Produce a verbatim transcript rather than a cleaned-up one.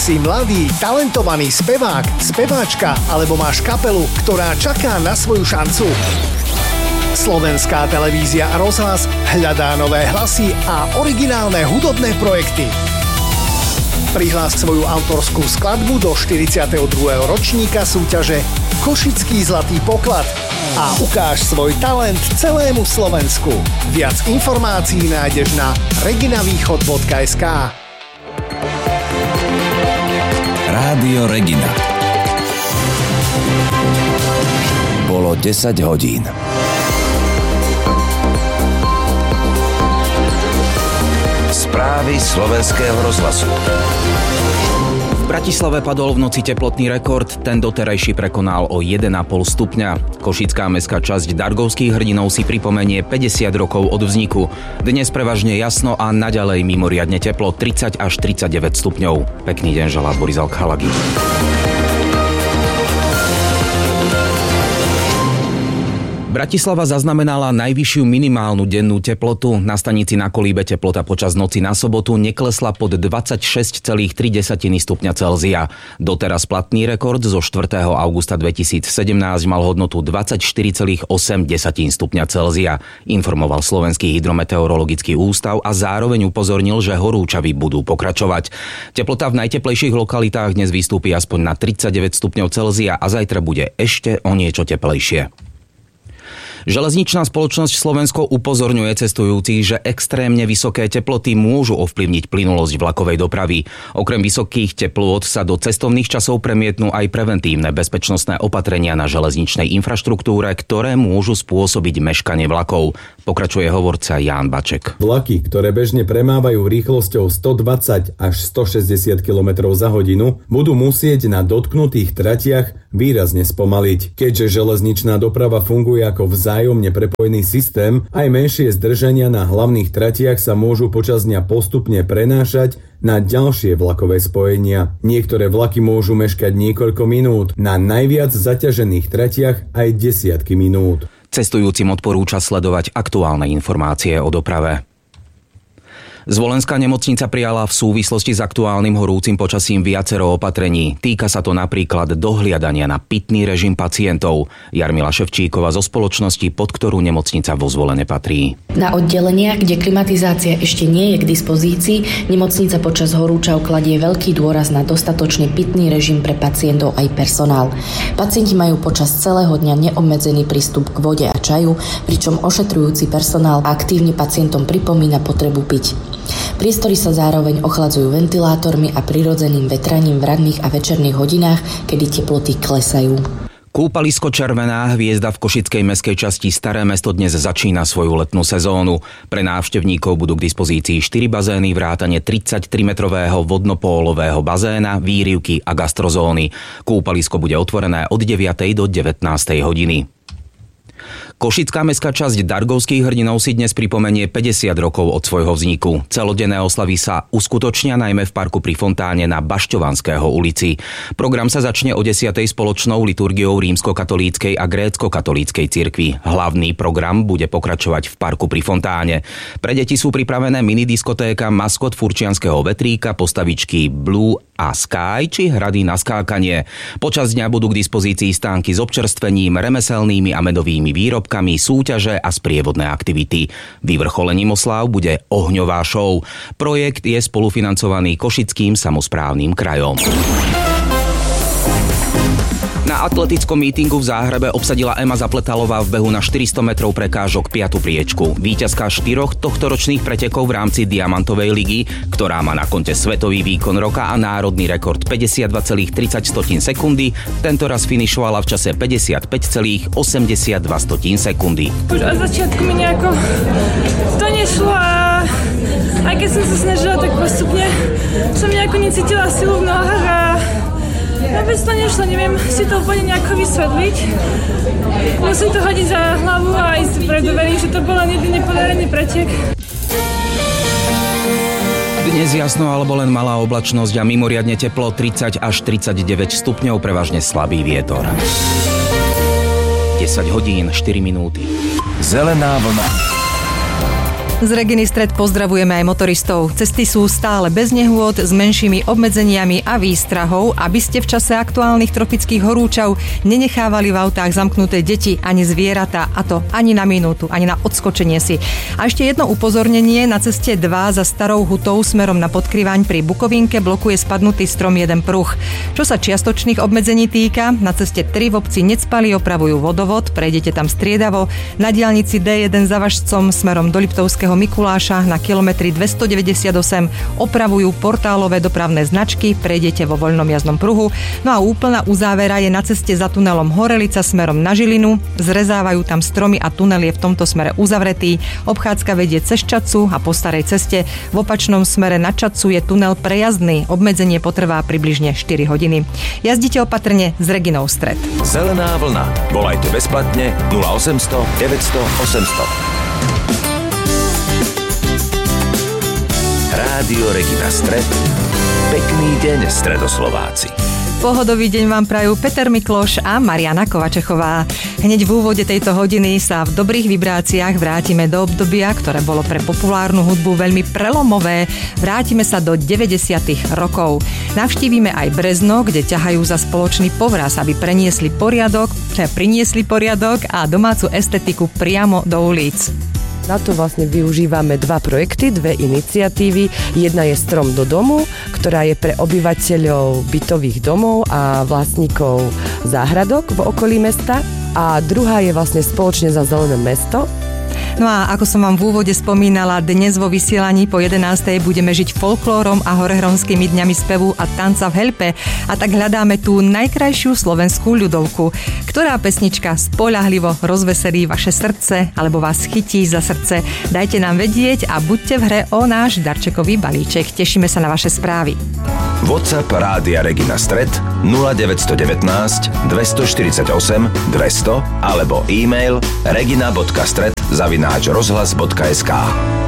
Si mladý, talentovaný spevák, speváčka alebo máš kapelu, ktorá čaká na svoju šancu? Slovenská televízia a rozhlas hľadá nové hlasy a originálne hudobné projekty. Prihlás svoju autorskú skladbu do štyridsiateho druhého ročníka súťaže Košický zlatý poklad a ukáž svoj talent celému Slovensku. Viac informácií nájdeš na reginavýchod bodka es ká. Rádio Regina. Bolo desať hodín. Správy slovenského rozhlasu. V Bratislave padol v noci teplotný rekord, ten doterajší prekonal o jeden a pol stupňa. Košická mestská časť Dargovských hrdinov si pripomenie päťdesiat rokov od vzniku. Dnes prevažne jasno a naďalej mimoriadne teplo, tridsať až tridsaťdeväť stupňov. Pekný deň želá Boris Alkhalagy. Bratislava zaznamenala najvyššiu minimálnu dennú teplotu. Na stanici na Kolíbe teplota počas noci na sobotu neklesla pod dvadsaťšesť celá tri stupňa Celzia. Doteraz platný rekord zo štvrtého augusta dvetisícsedemnásť mal hodnotu dvadsaťštyri celá osem stupňa Celzia, informoval Slovenský hydrometeorologický ústav a zároveň upozornil, že horúčavy budú pokračovať. Teplota v najteplejších lokalitách dnes vystúpi aspoň na tridsaťdeväť stupňov Celzia a zajtra bude ešte o niečo teplejšie. Železničná spoločnosť Slovensko upozorňuje cestujúcich, že extrémne vysoké teploty môžu ovplyvniť plynulosť vlakovej dopravy. Okrem vysokých teplôt sa do cestovných časov premietnú aj preventívne bezpečnostné opatrenia na železničnej infraštruktúre, ktoré môžu spôsobiť meškanie vlakov. Pokračuje hovorca Ján Baček. Vlaky, ktoré bežne premávajú rýchlosťou stodvadsať až stošesťdesiat kilometrov za hodinu, budú musieť na dotknutých tratiach výrazne spomaliť. Keďže železničná doprava funguje ako vzájomne prepojený systém, aj menšie zdržania na hlavných tratiach sa môžu počas dňa postupne prenášať na ďalšie vlakové spojenia. Niektoré vlaky môžu meškať niekoľko minút, na najviac zaťažených tratiach aj desiatky minút. Cestujúcim odporúča sledovať aktuálne informácie o doprave. Zvolenská nemocnica prijala v súvislosti s aktuálnym horúcim počasím viacero opatrení. Týka sa to napríklad dohliadania na pitný režim pacientov. Jarmila Ševčíková zo spoločnosti, pod ktorú nemocnica vo Zvolene patrí. Na oddeleniach, kde klimatizácia ešte nie je k dispozícii, nemocnica počas horúčav kladie veľký dôraz na dostatočný pitný režim pre pacientov aj personál. Pacienti majú počas celého dňa neobmedzený prístup k vode a čaju, pričom ošetrujúci personál aktívne pacientom pripomína potrebu piť. Priestory sa zároveň ochladzujú ventilátormi a prirodzeným vetraním v ranných a večerných hodinách, kedy teploty klesajú. Kúpalisko Červená hviezda v košickej mestskej časti Staré Mesto dnes začína svoju letnú sezónu. Pre návštevníkov budú k dispozícii štyri bazény vrátane tridsaťtrimetrového vodnopólového bazéna, výrivky a gastrozóny. Kúpalisko bude otvorené od deviatej do devätnástej hodiny. Košická mestská časť Dargovských hrdinov si dnes pripomenie päťdesiat rokov od svojho vzniku. Celodenné oslavy sa uskutočnia najmä v parku pri fontáne na Bašťovanského ulici. Program sa začne o desiatej spoločnou liturgiou rímskokatolíckej a grécko-katolíckej cirkvi. Hlavný program bude pokračovať v parku pri fontáne. Pre deti sú pripravené minidiskotéka, maskot furčianskeho vetríka, postavičky Blue a Sky či hrady na skákanie. Počas dňa budú k dispozícii stánky s občerstvením, remeselnými a medovými výrobkami, súťaže a sprievodné aktivity. Vyvrcholením osláv bude ohňová show. Projekt je spolufinancovaný Košickým samosprávnym krajom. Na atletickom mítingu v Záhrebe obsadila Ema Zapletalová v behu na štyristo metrov prekážok piatu priečku. Víťazka štyroch tohtoročných pretekov v rámci Diamantovej ligy, ktorá má na konte svetový výkon roka a národný rekord päťdesiatdva celá tridsať sekundy, tentoraz finišovala v čase päťdesiatpäť celá osemdesiatdva sekundy. Už od začiatku mi nejako to nešlo a aj keď som sa snažila, tak postupne som nejako necítila silu v nohách a vôbec to nešlo, neviem si to úplne nejako vysvetliť. Musím to hodiť za hlavu a ísť predu, verím, že to bol len jediný podarený pretek. Dnes jasno alebo len malá oblačnosť a mimoriadne teplo tridsať až tridsaťdeväť stupňov, prevažne slabý vietor. desať hodín štyri minúty. Zelená vlna. Z Reginy Stred pozdravujeme aj motoristov. Cesty sú stále bez nehôd, s menšími obmedzeniami a výstrahou, aby ste v čase aktuálnych tropických horúčav nenechávali v autách zamknuté deti ani zvieratá, a to ani na minútu, ani na odskočenie si. A ešte jedno upozornenie, na ceste dva za Starou Hutou smerom na Podkryvaň pri Bukovínke blokuje spadnutý strom jeden pruh. Čo sa čiastočných obmedzení týka, na ceste tri v obci Necpali opravujú vodovod, prejdete tam striedavo, na diaľnici dé jeden za Važcom smerom do Liptovského Mikuláša na kilometri dvestodeväťdesiatosem opravujú portálové dopravné značky, prejdete vo voľnom jazdnom pruhu. No a úplná uzávera je na ceste za tunelom Horelica smerom na Žilinu. Zrezávajú tam stromy a tunel je v tomto smere uzavretý. Obchádzka vedie cez Čacu a po starej ceste. V opačnom smere na Čacu je tunel prejazdný. Obmedzenie potrvá približne štyri hodiny. Jazdite opatrne s Reginou Stred. Zelená vlna. Volajte bezplatne nula osemsto deväťsto osemsto. Rádio Regina Stred. Pekný deň, Stredoslováci. Pohodový deň vám prajú Peter Mikloš a Mariana Kovačechová. Hneď v úvode tejto hodiny sa v dobrých vibráciách vrátime do obdobia, ktoré bolo pre populárnu hudbu veľmi prelomové. Vrátime sa do deväťdesiatych rokov. Navštívime aj Brezno, kde ťahajú za spoločný povraz, aby preniesli poriadok, teda priniesli poriadok a domácu estetiku priamo do ulic. Na to vlastne využívame dva projekty, dve iniciatívy. Jedna je Strom do domu, ktorá je pre obyvateľov bytových domov a vlastníkov záhradok v okolí mesta. A druhá je vlastne Spoločne za zelené mesto. No a ako som vám v úvode spomínala, dnes vo vysielaní po jedenástej budeme žiť folklórom a horehronskými dňami spevu a tanca v Helpe. A tak hľadáme tú najkrajšiu slovenskú ľudovku. Ktorá pesnička spoľahlivo rozveselí vaše srdce alebo vás chytí za srdce? Dajte nám vedieť a buďte v hre o náš darčekový balíček. Tešíme sa na vaše správy. WhatsApp Rádia Regina Stred nula deväť jedna deväť dvestoštyridsaťosem dvesto alebo e-mail regina bodka stred zavináč rozhlas bodka es ká.